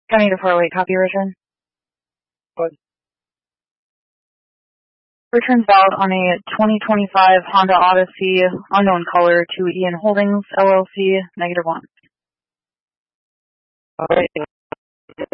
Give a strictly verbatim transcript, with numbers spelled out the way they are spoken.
County to four oh eight, copy, return. Good. Return's valid on a twenty twenty-five Honda Odyssey, unknown color, to Ian Holdings, L L C, negative one. All right.